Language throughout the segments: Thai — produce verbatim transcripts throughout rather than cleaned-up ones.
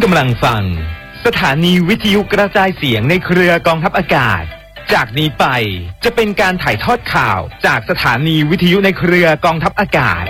กำลังฟังสถานีวิทยุกระจายเสียงในเครือกองทัพอากาศจากนี้ไปจะเป็นการถ่ายทอดข่าวจากสถานีวิทยุในเครือกองทัพอากาศ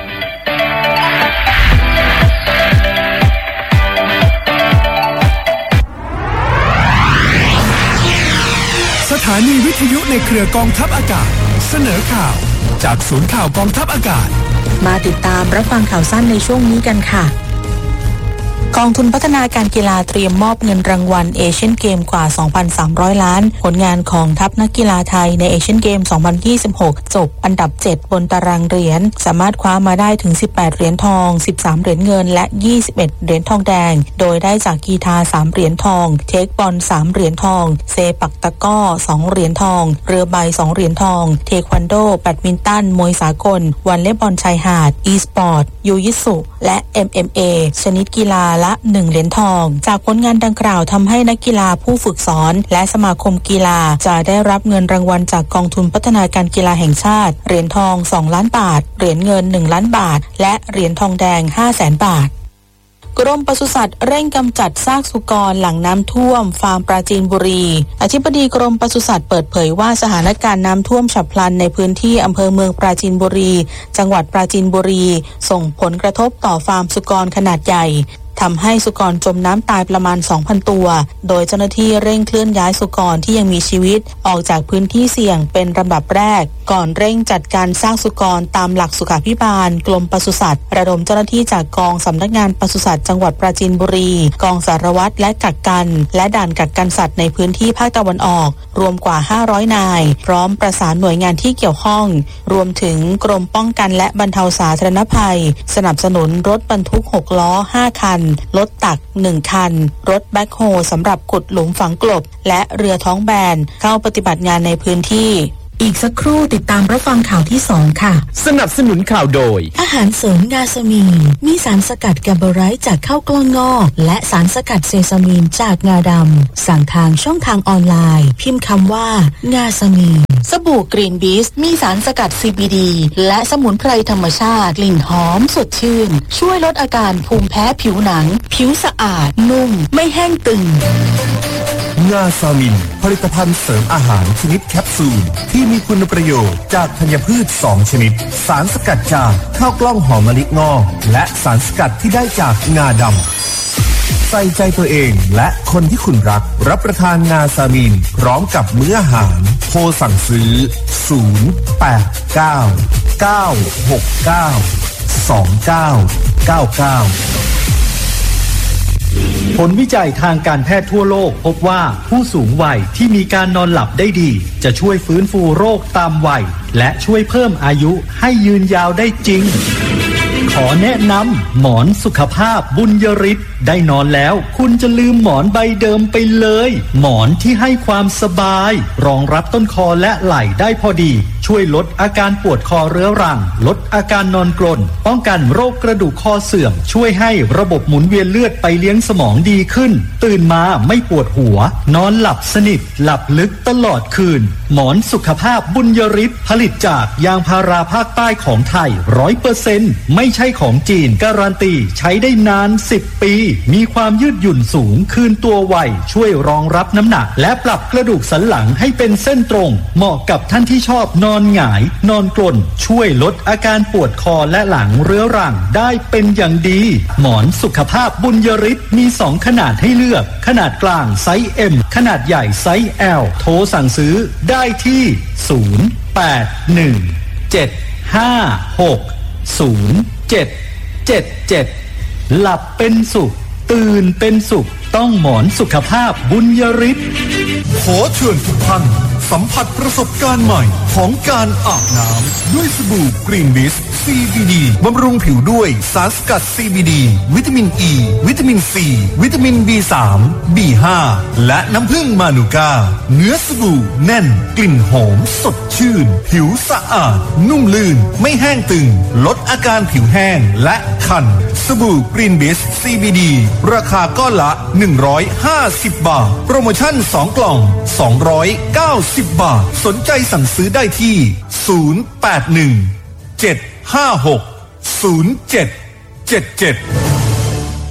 สถานีวิทยุในเครือกองทัพอากาศเสนอข่าวจากศูนย์ข่าวกองทัพอากาศมาติดตามรับฟังข่าวสั้นในช่วงนี้กันค่ะกองทุนพัฒนาการกีฬาเตรียมมอบเงินรางวัลเอเชียนเกมกว่า สองพันสามร้อย ล้านผลงานของทัพนักกีฬาไทยในเอเชียนเกม สองพันยี่สิบหก จบอันดับ เจ็ด บนตารางเหรียญสามารถคว้ามาได้ถึง สิบแปด เหรียญทอง สิบสาม เหรียญเงินและ ยี่สิบเอ็ด เหรียญทองแดงโดยได้จากกีฬาสาม เหรียญทองเทคบอล สาม เหรียญทองเซปักตะกร้อ สอง เหรียญทองเรือใบ สอง เหรียญทองเทควันโดแบดมินตันมวยสากลวอลเลย์บอลชายหาดอีสปอร์ตยูยิสุและ เอ็ม เอ็ม เอ ชนิดกีฬาละ หนึ่ง เหรียญทองจากผลงานดังกล่าวทำให้นักกีฬาผู้ฝึกสอนและสมาคมกีฬาจะได้รับเงินรางวัลจากกองทุนพัฒนาการกีฬาแห่งชาติเหรียญทองสองล้านบาทเหรียญเงินหนึ่งล้านบาทและเหรียญทองแดง ห้าแสน บาทกรมปศุสัตว์เร่งกำจัดซากสุกรหลังน้ำท่วมฟาร์มปราจีนบุรีอธิบดีกรมปศุสัตว์เปิดเผยว่าสถานการณ์น้ำท่วมฉับพลันในพื้นที่อำเภอเมืองปราจีนบุรีจังหวัดปราจีนบุรีส่งผลกระทบต่อฟาร์มสุกรขนาดใหญ่ทำให้สุกรจมน้ำตายประมาณ สองพัน ตัวโดยเจ้าหน้าที่เร่งเคลื่อนย้ายสุกรที่ยังมีชีวิตออกจากพื้นที่เสี่ยงเป็นลำดับแรกก่อนเร่งจัดการสร้างสุกรตามหลักสุขาภิบาลกรมปศุสัตว์ระดมเจ้าหน้าที่จากกองสำนักงานปศุสัตว์จังหวัดปราจีนบุรีกองสารวัตรและกักกันและด่านกักกันสัตว์ในพื้นที่ภาคตะวันออกรวมกว่าห้าร้อยนายพร้อมประสานหน่วยงานที่เกี่ยวข้องรวมถึงกรมป้องกันและบรรเทาสาธารณภัยสนับสนุนรถบรรทุกหกล้อห้าคันรถตักหนึ่งคันรถแบ็คโฮสำหรับขุดหลุมฝังกลบและเรือท้องแบนเข้าปฏิบัติงานในพื้นที่อีกสักครู่ติดตามรับฟังข่าวที่สองค่ะสนับสนุนข่าวโดยอาหารเสริมงาสมีนมีสารสกัดแกมเบอไรต์จากข้าวกล้องงอกและสารสกัดเซซามีนจากงาดำสั่งทางช่องทางออนไลน์พิมพ์คำว่างาสมีนสบู่กรีนบีสมีสารสกัด ซี บี ดี และสมุนไพรธรรมชาติกลิ่นหอมสดชื่นช่วยลดอาการภูมิแพ้ผิวหนังผิวสะอาดนุ่มไม่แห้งตึงงาซามินผลิตภัณฑ์เสริมอาหารชนิดแคปซูลที่มีคุณประโยชน์จากธัญพืชสองชนิดสารสกัดจากข้าวกล้องหอมมะลิงอกและสารสกัดที่ได้จากงาดำใส่ใจตัวเองและคนที่คุณรักรับประทานงาซามินพร้อมกับมื้ออาหารโทรสั่งซื้อศูนย์ แปด เก้า เก้า หก เก้า สอง เก้า เก้า เก้าผลวิจัยทางการแพทย์ทั่วโลกพบว่าผู้สูงวัยที่มีการนอนหลับได้ดีจะช่วยฟื้นฟูโรคตามวัยและช่วยเพิ่มอายุให้ยืนยาวได้จริงขอแนะนำหมอนสุขภาพบุญยฤทธิ์ได้นอนแล้วคุณจะลืมหมอนใบเดิมไปเลยหมอนที่ให้ความสบายรองรับต้นคอและไหล่ได้พอดีช่วยลดอาการปวดคอเรื้อรังลดอาการนอนกรนป้องกันโรคกระดูกคอเสื่อมช่วยให้ระบบหมุนเวียนเลือดไปเลี้ยงสมองดีขึ้นตื่นมาไม่ปวดหัวนอนหลับสนิทหลับลึกตลอดคืนหมอนสุขภาพบุญยฤทธิ์ผลิตจากยางพาราภาคใต้ของไทย ร้อยเปอร์เซ็นต์ ไม่ใช่ของจีนการันตีใช้ได้นานสิบปีมีความยืดหยุ่นสูงคืนตัวไวช่วยรองรับน้ำหนักและปรับกระดูกสันหลังให้เป็นเส้นตรงเหมาะกับท่านที่ชอบนอนหงายนอนกรนช่วยลดอาการปวดคอและหลังเรื้อรังได้เป็นอย่างดีหมอนสุขภาพบุญยฤทธิ์มีสองขนาดให้เลือกขนาดกลางไซส์ M ขนาดใหญ่ไซส์ แอล โทรสั่งซื้อได้ที่ศูนย์ แปด หนึ่ง เจ็ด ห้า หก ศูนย์ เจ็ด เจ็ด เจ็ดหลับเป็นสุขตื่นเป็นสุขต้องหมอนสุขภาพบุญยฤทธิ์ขอเชิญทุกท่านสัมผัสประสบการณ์ใหม่ของการอาบน้ำด้วยสบู่กรีนบิส ซี บี ดี บำรุงผิวด้วยสารสกัด ซี บี ดี วิตามิน E วิตามิน C วิตามิน บี สาม บี ห้า และน้ำผึ้งมานูก้าเนื้อสบู่แน่นกลิ่นหอมสดชื่นผิวสะอาดนุ่มลื่นไม่แห้งตึงลดอาการผิวแห้งและคันสบู่กรีนบิส ซี บี ดี ราคาก้อนละหนึ่งร้อยห้าสิบบาทโปรโมชั่นสองกล่องสองร้อยเก้าสิบบาทสนใจสั่งซื้อได้ที่ศูนย์ แปด หนึ่ง เจ็ด ห้า หก ศูนย์ เจ็ด เจ็ด เจ็ดอา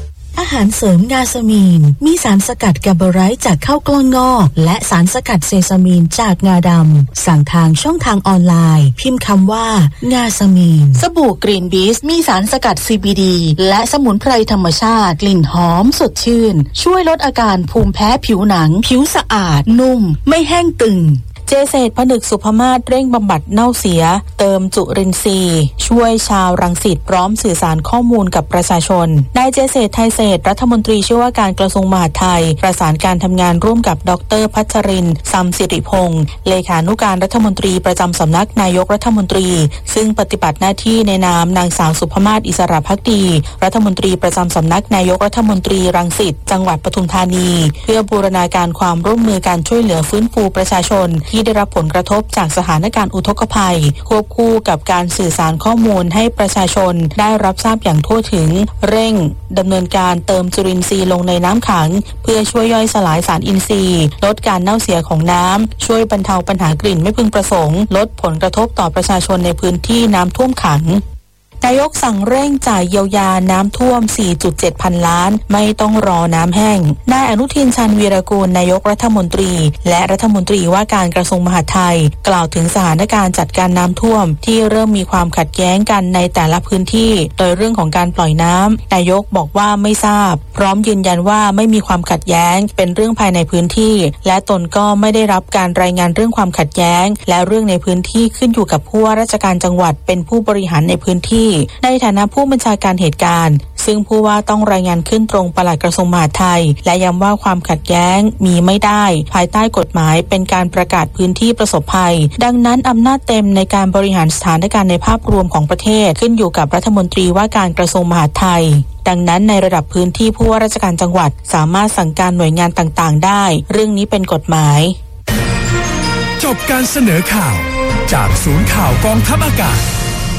หารเสริมงาสมีนมีสารสกัดแกเบอไรต์จากข้าวกล้องงอกและสารสกัดเซซามีนจากงาดำสั่งทางช่องทางออนไลน์พิมพ์คำว่างาสมีนสบู่กรีนบีสมีสารสกัด ซี บี ดี และสมุนไพรธรรมชาติกลิ่นหอมสดชื่นช่วยลดอาการภูมิแพ้ผิวหนังผิวสะอาดนุ่มไม่แห้งตึงเจเศษผนึกสุภมาศเร่งบำบัดเน่าเสียเติมจุรินทรีย์ช่วยชาวรังสิตพร้อมสื่อสารข้อมูลกับประชาชนนายเจเศษไทยเศษรัฐมนตรีช่วยว่าการกระทรวงมหาดไทยประสานการทำงานร่วมกับดร.พัชรินทร์ซัมสิริพงศ์เลขานุการรัฐมนตรีประจำสำนักนายกรัฐมนตรีซึ่งปฏิบัติหน้าที่ในนามนางสาวสุภมาศอิสระภักดีรัฐมนตรีประจำสำนักนายกรัฐมนตรีรังสิตจังหวัดปทุมธานีเพื่อบูรณาการความร่วมมือการช่วยเหลือฟื้นฟูประชาชนที่ได้รับผลกระทบจากสถานการณ์อุทกภัยควบคู่กับการสื่อสารข้อมูลให้ประชาชนได้รับทราบอย่างทั่วถึงเร่งดำเนินการเติมจุลินทรีย์ลงในน้ำขังเพื่อช่วยย่อยสลายสารอินทรีย์ลดการเน่าเสียของน้ำช่วยบรรเทาปัญหากลิ่นไม่พึงประสงค์ลดผลกระทบต่อประชาชนในพื้นที่น้ำท่วมขังนายกสั่งเร่งจ่ายเยียวยาน้ำท่วม สี่จุดเจ็ด พันล้านไม่ต้องรอน้ำแห้งนายอนุทินชาญวีรกูลนายกรัฐมนตรีและรัฐมนตรีว่าการกระทรวงมหาดไทยกล่าวถึงสถานการณ์จัดการน้ำท่วมที่เริ่มมีความขัดแย้งกันในแต่ละพื้นที่โดยเรื่องของการปล่อยน้ำนายกบอกว่าไม่ทราบพร้อมยืนยันว่าไม่มีความขัดแย้งเป็นเรื่องภายในพื้นที่และตนก็ไม่ได้รับการรายงานเรื่องความขัดแย้งและเรื่องในพื้นที่ขึ้นอยู่กับผู้ว่าราชการจังหวัดเป็นผู้บริหารในพื้นที่ในฐานะผู้บัญชาการเหตุการณ์ซึ่งผู้ว่าต้องรายงานขึ้นตรงปลัดกระทรวงมหาดไทยและย้ำว่าความขัดแย้งมีไม่ได้ภายใต้กฎหมายเป็นการประกาศพื้นที่ประสบภัยดังนั้นอำนาจเต็มในการบริหารสถานการณ์ในภาพรวมของประเทศขึ้นอยู่กับรัฐมนตรีว่าการกระทรวงมหาดไทยดังนั้นในระดับพื้นที่ผู้ว่าราชการจังหวัดสามารถสั่งการหน่วยงานต่างๆได้เรื่องนี้เป็นกฎหมายจบการเสนอข่าวจากศูนย์ข่าวกองทัพอากาศ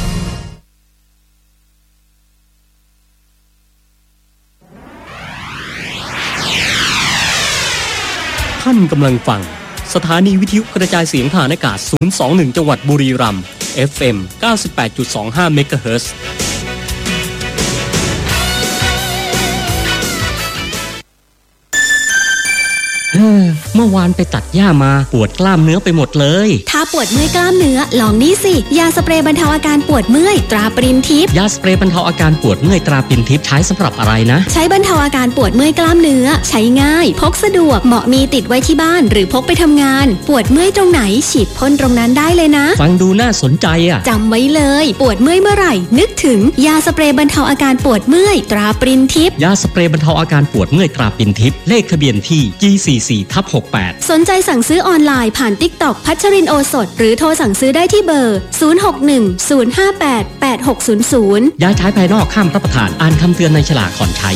ท่านกำลังฟังสถานีวิทยุกระจายเสียงผ่านอากาศศูนย์สองหนึ่งจังหวัดบุรีรัมย์ เอฟ เอ็ม เก้าสิบแปดจุดสองห้า เมกะเฮิรตซ์ เมื่อวานไปตัดหญ้ามาปวดกล้ามเนื้อไปหมดเลยถ้าปวดเมื่อยกล้ามเนื้อลองนี่สิยาสเปรย์บรรเทาอาการปวดเมื่อยตราปรินทิพย์ยาสเปรย์บรรเทาอาการปวดเมื่อยตราปรินทิพย์ใช้สำหรับอะไรนะใช้บรรเทาอาการปวดเมื่อยกล้ามเนื้อใช้ง่ายพกสะดวกเหมาะมีติดไว้ที่บ้านหรือพกไปทำงานปวดเมื่อยตรงไหนฉีดพ่นตรงนั้นได้เลยนะฟังดูน่าสนใจอ่ะจำไว้เลยปวดเมื่อยเมื่อไหร่นึกถึงยาสเปรย์บรรเทาอาการปวดเมื่อยตราปรินทิพย์ยาสเปรย์บรรเทาอาการปวดเมื่อยตราปรินทิพย์เลขทะเบียนที่ จี สี่สิบสี่ ทับ หกแปดสนใจสั่งซื้อออนไลน์ผ่าน TikTok พัชรินโอสถหรือโทรสั่งซื้อได้ที่เบอร์ศูนย์ หก หนึ่ง ศูนย์ ห้า แปด แปด หก ศูนย์ ศูนย์ย้ายใช้ภายนอกข้ามรับประทานอ่านคำเตือนในฉลากก่อนใช้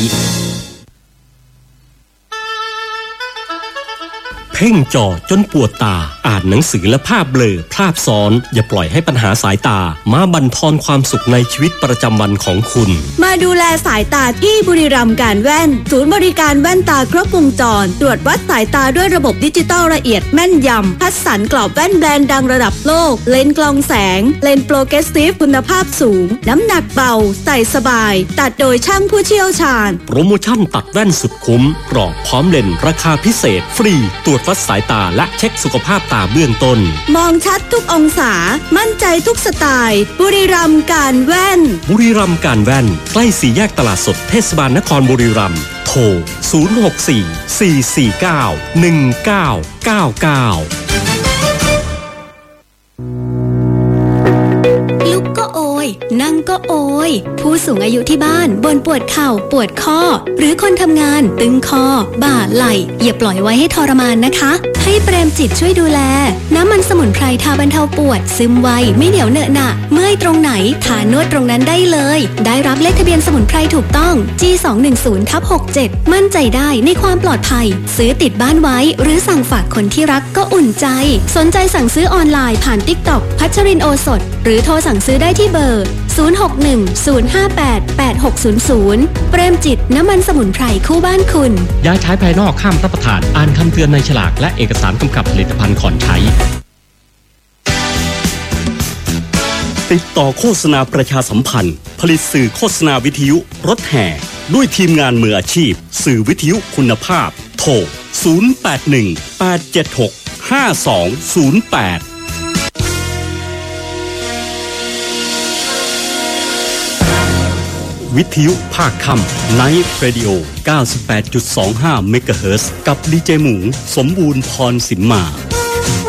เพ่งจอจนปวดตาอ่านหนังสือและภาพเบลอภาพซ้อนอย่าปล่อยให้ปัญหาสายตามาบั่นทอนความสุขในชีวิตประจำวันของคุณมาดูแลสายตาที่บุรีรัมย์การแว่นศูนย์บริการแว่นตาครบวงจรตรวจวัดสายตาด้วยระบบดิจิตอลละเอียดแม่นยำคัดสรรกรอบแว่นแบรนด์ดังระดับโลกเลนส์กรองแสงเลนส์โปรเกรสซีฟคุณภาพสูงน้ำหนักเบาใส่สบายตัดโดยช่างผู้เชี่ยวชาญโปรโมชั่นตัดแว่นสุดคุ้มกรอบพร้อมเลนส์ราคาพิเศษฟรีตรวจวัดสายตาและเช็คสุขภาพตาเบื้องต้นมองชัดทุกองศามั่นใจทุกสไตล์บุรีรัมย์การแว่นบุรีรัมย์การแว่นใกล้สี่แยกตลาดสดเทศบาลนครบุรีรัมย์โทรศูนย์ หก สี่ สี่ สี่ เก้า หนึ่ง เก้า เก้า เก้าลุกก็โอยนั่งก็โอยผู้สูงอายุที่บ้านบ่นปวดเข่าปวดข้อหรือคนทำงานตึงคอบ่าไหล่อย่าปล่อยไว้ให้ทรมานนะคะให้เปรมจิตช่วยดูแลน้ำมันสมุนไพรทาบรรเทาปวดซึมไวไม่เหนียวเหนอะหนะเมื่อยตรงไหนทานวดตรงนั้นได้เลยได้รับเลขทะเบียนสมุนไพรถูกต้อง จี สอง หนึ่ง ศูนย์ ทับ หกเจ็ด มั่นใจได้ในความปลอดภัยซื้อติดบ้านไว้หรือสั่งฝากคนที่รักก็อุ่นใจสนใจสั่งซื้อออนไลน์ผ่าน TikTok พัชรินโอสถหรือโทรสั่งซื้อได้ที่เบอร์ศูนย์ หก หนึ่ง ศูนย์ ห้า แปด แปด หก ศูนย์ ศูนย์เปรมจิตน้ำมันสมุนไพรคู่บ้านคุณย้ายใช้ภายนอกข้ามรับประทานอ่านคำเตือนในฉลากและเอกสารกำกับผลิตภัณฑ์ก่อนใช้ติดต่อโฆษณาประชาสัมพันธ์ผลิตสื่อโฆษณาวิทยุรถแห่ด้วยทีมงานมืออาชีพสื่อวิทยุคุณภาพโทรศูนย์ แปด หนึ่ง แปด เจ็ด หก ห้า สอง ศูนย์ แปดวิทยุภาคค่ำ Night Radio เก้าสิบแปดจุดสองห้า เมกะเฮิรตซ์ กับดีเจหมูสมบูรณ์พรสิมมา